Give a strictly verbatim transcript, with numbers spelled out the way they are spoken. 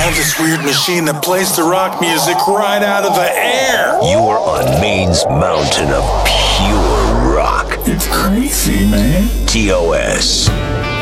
have this weird machine that plays the rock music right out of the air. You're on Maine's mountain of pure rock. It's crazy, man. T O S.